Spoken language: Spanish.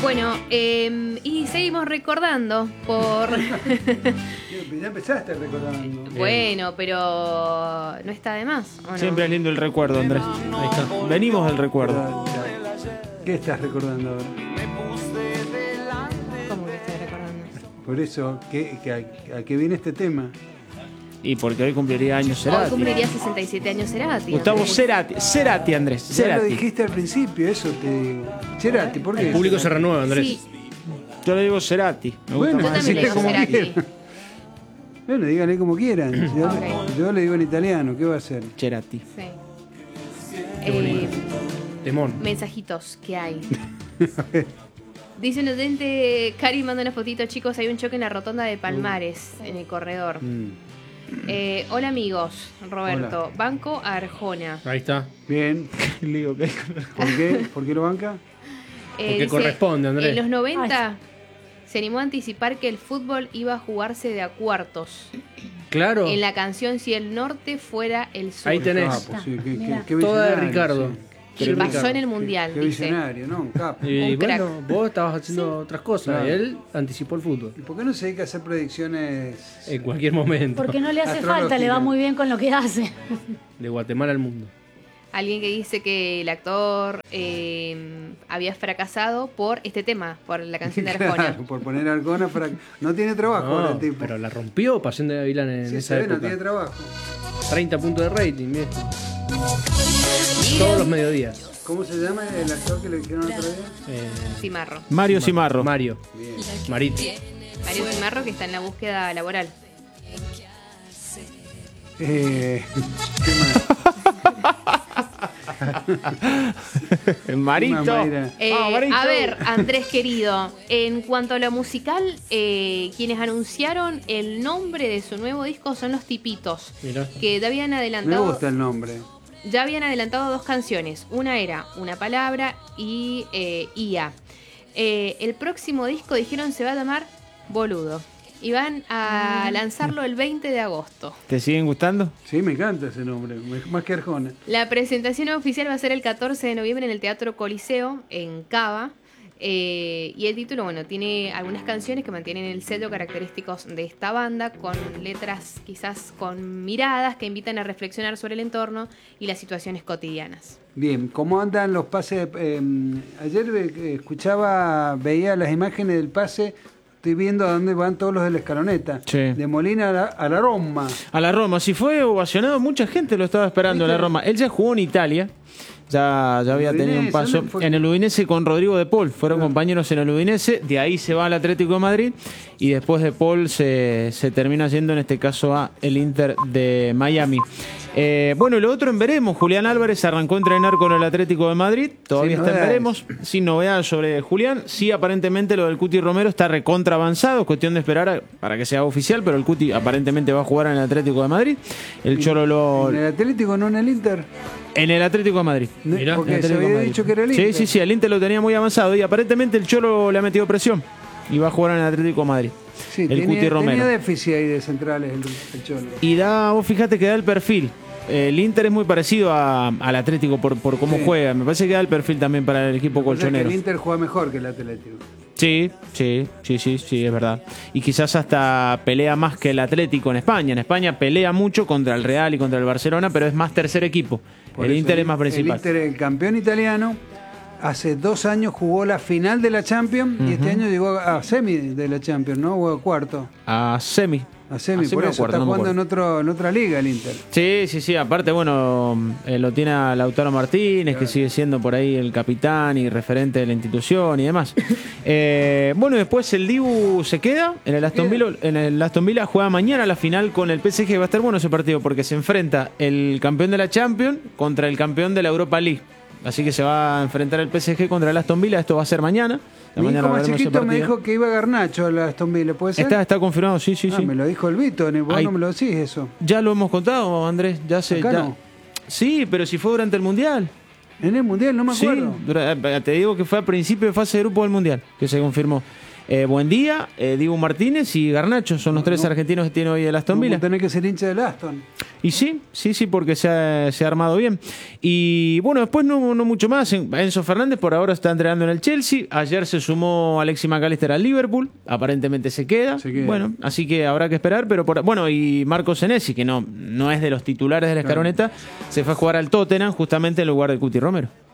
Bueno, y seguimos recordando por... Ya empezaste recordando. Bueno, pero no está de más, ¿o no? Siempre es lindo el recuerdo, Andrés. Ahí está. Venimos del recuerdo. ¿Qué estás recordando ahora? ¿Cómo que estoy recordando? Por eso, ¿a qué viene este tema? Y porque hoy cumpliría años Hoy Cerati. cumpliría 67 años Cerati. Gustavo Andrés. Cerati, Andrés. Ya lo Cerati. dijiste al principio, eso te digo. Cerati, ¿por qué? El público se renueva, Andrés. Sí, Yo le digo Cerati. Me gusta Bueno, yo más. también le así digo como Cerati. quieran. Bueno, díganle como quieran. Yo le digo en italiano, ¿qué va a hacer? Cerati. Sí. Temón. Mensajitos que hay. Dice un oyente, Cari manda una fotito, chicos, hay un choque en la rotonda de Palmares, en el corredor. Hola amigos, Roberto, Hola. Banco a Arjona. Ahí está. Bien. Lío que hay con- ¿Por qué? ¿Por qué lo banca? Porque corresponde, Andrés. En los 90 se animó a anticipar que el fútbol iba a jugarse de a cuartos. Claro. En la canción Si el norte fuera el sur. Ahí tenés. Capo, sí, Mirá. qué Toda de visionario, Ricardo. sí. Y Pero pasó Ricardo. en el mundial, Qué dice. visionario, ¿no? Un capo. Y Un bueno, crack. vos estabas haciendo otras cosas. Claro. Y él anticipó el fútbol. ¿Y por qué no se dedica a hacer predicciones? En cualquier momento. Porque no le hace Astrología. falta, le va muy bien con lo que hace. De Guatemala al mundo. Alguien que dice que el actor había fracasado por este tema, por la canción de Arjona. Claro, por poner Arjona para... No tiene trabajo ahora No, el tipo. pero la rompió Pasión de Gavilán en Sí, esa se ve, no época. tiene trabajo. 30 puntos de rating, viejo. Todos los mediodías. ¿Cómo se llama el actor que le dijeron otro día? Cimarro. Mario Cimarro. Mario. Bien. Marito. Mario Cimarro, que está en la búsqueda laboral. ¿Qué más? Marito. Mayra. Marito. A ver, Andrés querido, en cuanto a lo musical, quienes anunciaron el nombre de su nuevo disco son Los Tipitos, Mirá. que ya habían Me adelantado, gusta el nombre. ya habían adelantado 2 canciones. Una era Una Palabra y IA. El próximo disco, dijeron, se va a llamar Boludo. Y van a lanzarlo el 20 de agosto. ¿Te siguen gustando? Sí, me encanta ese nombre, más que Arjona. La presentación oficial va a ser el 14 de noviembre en el Teatro Coliseo, en Cava. Y el título, bueno, tiene algunas canciones que mantienen el sello característicos de esta banda, con letras quizás con miradas que invitan a reflexionar sobre el entorno y las situaciones cotidianas. Bien, ¿cómo andan los pases? Ayer veía las imágenes del pase. Estoy viendo a dónde van todos los de la Escaloneta. Sí. De Molina a la Roma. A la Roma, si fue ovacionado, mucha gente lo estaba esperando a la Roma. Él ya jugó en Italia, ya había ¿El tenido un Udinese? paso ¿Dónde fue? en el Udinese con Rodrigo de Paul. Fueron Ah. compañeros en el Udinese, de ahí se va al Atlético de Madrid y después de Paul se termina yendo en este caso a el Inter de Miami. Bueno, y lo otro en veremos. Julián Álvarez arrancó a entrenar con el Atlético de Madrid, todavía Sin está en novedades. veremos, sin novedades sobre Julián. Sí, aparentemente lo del Cuti Romero está recontra avanzado, es cuestión de esperar para que sea oficial, pero el Cuti aparentemente va a jugar en el Atlético de Madrid. El Cholo ¿En el Atlético, no en el Inter? en el Atlético de Madrid. Mirá. Porque El se Atlético de había Madrid. dicho que era el Inter. Sí, el Inter lo tenía muy avanzado y aparentemente el Cholo le ha metido presión y va a jugar en el Atlético de Madrid. Sí, el Cuti Romero. tenía déficit ahí de centrales el Cholo. Y vos fíjate que da el perfil. El Inter es muy parecido al Atlético por cómo Sí. juega. Me parece que da el perfil también para el equipo O sea que colchonero. el Inter juega mejor que el Atlético. Sí, es verdad. Y quizás hasta pelea más que el Atlético en España. En España pelea mucho contra el Real y contra el Barcelona, pero es más tercer equipo. Por El eso Inter es más principal. El Inter, el campeón italiano, hace 2 años jugó la final de la Champions y este año llegó a semi de la Champions, ¿no? O a cuarto. A semi. A semi, por me eso acuerdo, está no me jugando acuerdo. en otra liga el Inter. Sí. Aparte, bueno, lo tiene a Lautaro Martínez, que sigue siendo por ahí el capitán y referente de la institución y demás. Bueno, después el Dibu se queda en el Aston Villa. En el Aston Villa juega mañana la final con el PSG. Va a estar bueno ese partido porque se enfrenta el campeón de la Champions contra el campeón de la Europa League. Así que se va a enfrentar el PSG contra el Aston Villa. Esto va a ser mañana. Mi Mañana hijo más veremos ese chiquito me partido. dijo que iba Garnacho a la Aston Villa, ¿puede ser? Está confirmado, sí. Me lo dijo el Vito, vos Ay. no me lo decís eso. Ya lo hemos contado, Andrés. Acá no. Sí, pero si fue durante el Mundial. En el Mundial, no me Sí, acuerdo. te digo que fue a principio de fase de grupo del Mundial que se confirmó. Buendía, Dibu Martínez y Garnacho. Son los tres argentinos que tiene hoy el Aston Villa. Tenés que ser hincha del Aston. Y sí, porque se ha armado bien. Y bueno, después no mucho más. Enzo Fernández por ahora está entrenando en el Chelsea. Ayer se sumó Alexis McAllister al Liverpool. Aparentemente se queda. Bueno, así que habrá que esperar. Pero y Marco Senesi, que no es de los titulares de la Escaroneta, se fue a jugar al Tottenham justamente en lugar de Cuti Romero.